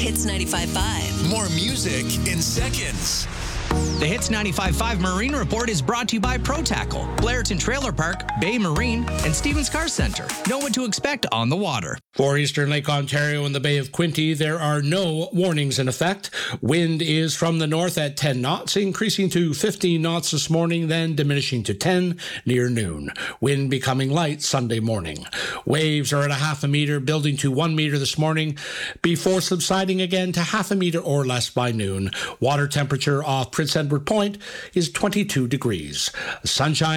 Hits 95.5. More music in seconds. The Hits 95.5 Marine Report is brought to you by ProTackle, Blairton Trailer Park, Bay Marine, and Stevens Car Center. Know what to expect on the water. For Eastern Lake Ontario and the Bay of Quinte, there are no warnings in effect. Wind is from the north at 10 knots, increasing to 15 knots this morning, then diminishing to 10 near noon. Wind becoming light Sunday morning. Waves are at a half a meter, building to 1 meter this morning, before subsiding again to half a meter or less by noon. Water temperature off Prince Edward Point is 22 degrees. Sunshine